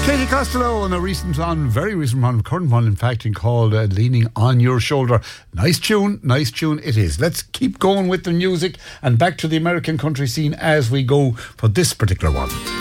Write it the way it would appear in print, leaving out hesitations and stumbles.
Katie Costello on a very recent one, current one in fact, called Leaning on Your Shoulder. Nice tune it is. Let's keep going with the music and back to the American country scene as we go for this particular one.